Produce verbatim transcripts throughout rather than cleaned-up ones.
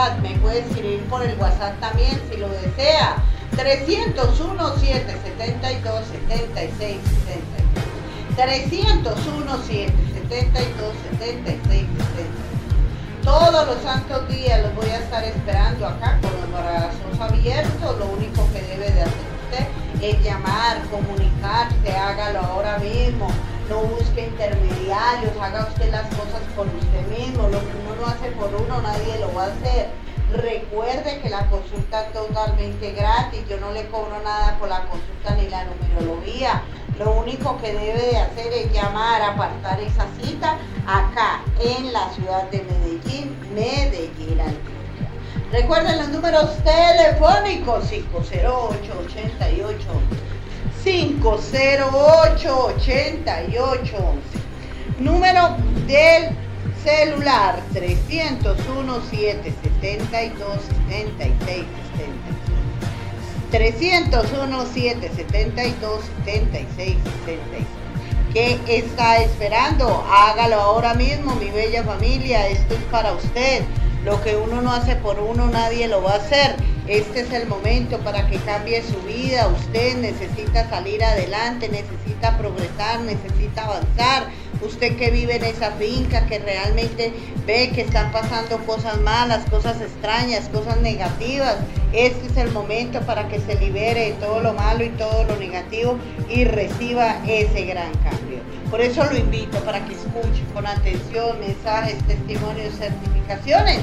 WhatsApp, me puede escribir por el WhatsApp también si lo desea. trescientos uno, siete setenta y dos, setenta y seis sesenta y tres. trescientos uno, siete setenta y dos, setenta y seis sesenta y tres. Todos los santos días los voy a estar esperando acá con los brazos abiertos. Lo único que debe de hacer usted es llamar, comunicarse, hágalo ahora mismo. No busque intermediarios, haga usted las cosas por usted mismo. Lo que uno no hace por uno, nadie lo va a hacer. Recuerde que la consulta es totalmente gratis. Yo no le cobro nada por la consulta ni la numerología. Lo único que debe de hacer es llamar, apartar esa cita acá en la ciudad de Medellín, Medellín Antioquia. Recuerden los números telefónicos cinco cero ocho, ochenta y ocho once. cinco cero ocho, ochenta y ocho once. Número del celular trescientos uno, siete setenta y dos, setenta y seis sesenta y seis. trescientos uno, siete setenta y dos, setenta y seis sesenta y seis. ¿Qué está esperando? Hágalo ahora mismo, mi bella familia. Esto es para usted. Lo que uno no hace por uno, nadie lo va a hacer. Este es el momento para que cambie su vida. Usted necesita salir adelante, necesita progresar, necesita avanzar. Usted que vive en esa finca, que realmente ve que están pasando cosas malas, cosas extrañas, cosas negativas. Este es el momento para que se libere de todo lo malo y todo lo negativo y reciba ese gran cambio. Por eso lo invito para que escuche con atención mensajes, testimonios, certificaciones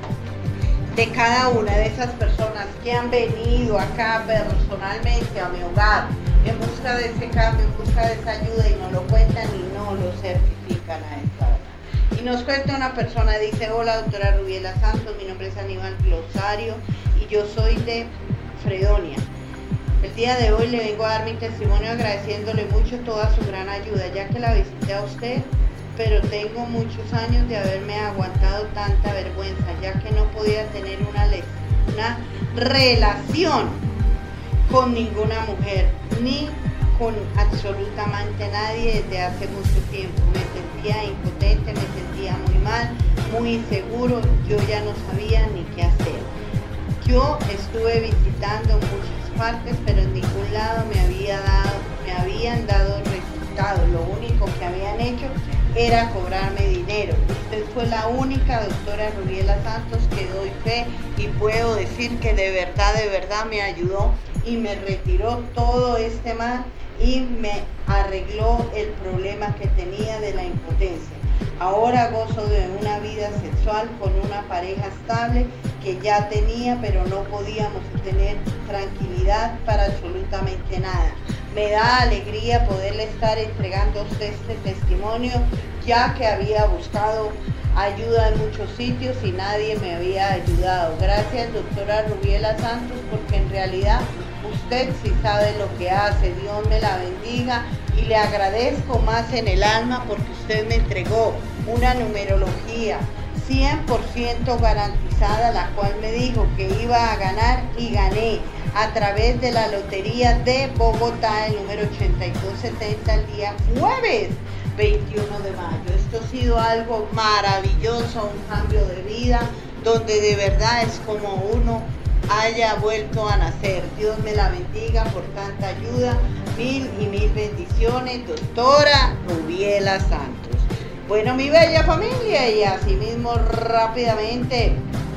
de cada una de esas personas que han venido acá personalmente a mi hogar en busca de ese cambio, en busca de esa ayuda, y no lo cuentan y no lo certifican a esta hora. Y nos cuenta una persona, dice: hola doctora Rubiela Santos, mi nombre es Aníbal Glosario y yo soy de Fredonia. El día de hoy le vengo a dar mi testimonio agradeciéndole mucho toda su gran ayuda, ya que la visité a usted, pero tengo muchos años de haberme aguantado tanta vergüenza, ya que no podía tener una, una relación con ninguna mujer, ni con absolutamente nadie desde hace mucho tiempo. Me sentía impotente, me sentía muy mal, muy inseguro, yo ya no sabía ni qué hacer. Yo estuve visitando muchas partes, pero en ningún lado me había dado, me habían dado resultados. Lo único que habían hecho era cobrarme dinero. Usted fue la única doctora Rubiela Santos que doy fe y puedo decir que de verdad, de verdad me ayudó y me retiró todo este mal y me arregló el problema que tenía de la impotencia. Ahora gozo de una vida sexual con una pareja estable que ya tenía, pero no podíamos tener tranquilidad para absolutamente nada. Me da alegría poderle estar entregando a usted este testimonio, ya que había buscado ayuda en muchos sitios y nadie me había ayudado. Gracias, doctora Rubiela Santos, porque en realidad usted sí sabe lo que hace. Dios me la bendiga y le agradezco más en el alma porque usted me entregó una numerología cien por ciento garantizada, la cual me dijo que iba a ganar y gané a través de la lotería de Bogotá, el número ochenta y dos setenta, el día jueves veintiuno de mayo. Esto ha sido algo maravilloso, un cambio de vida, donde de verdad es como uno haya vuelto a nacer. Dios me la bendiga por tanta ayuda, mil y mil bendiciones, doctora Rubiela Santos. Bueno, mi bella familia, y así mismo rápidamente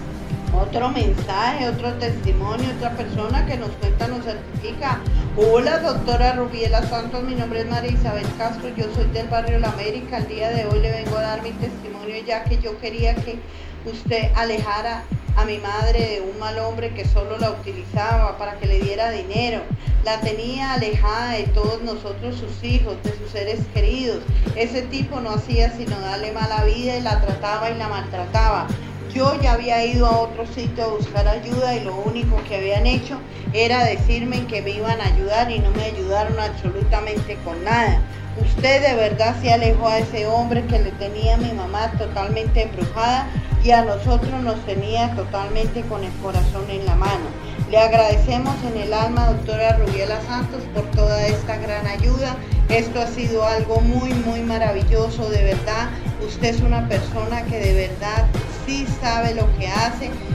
otro mensaje, otro testimonio, otra persona que nos cuenta, nos certifica. Hola doctora Rubiela Santos, mi nombre es María Isabel Castro, yo soy del barrio La América. El día de hoy le vengo a dar mi testimonio, ya que yo quería que usted alejara a mi madre de un mal hombre que solo la utilizaba para que le diera dinero. La tenía alejada de todos nosotros, sus hijos, de sus seres queridos. Ese tipo no hacía sino darle mala vida y la trataba y la maltrataba. Yo ya había ido a otro sitio a buscar ayuda y lo único que habían hecho era decirme que me iban a ayudar y no me ayudaron absolutamente con nada. Usted de verdad se alejó a ese hombre que le tenía a mi mamá totalmente embrujada y a nosotros nos tenía totalmente con el corazón en la mano. Le agradecemos en el alma, doctora Rubiela Santos, por toda esta gran ayuda. Esto ha sido algo muy, muy maravilloso, de verdad. Usted es una persona que de verdad sí sabe lo que hace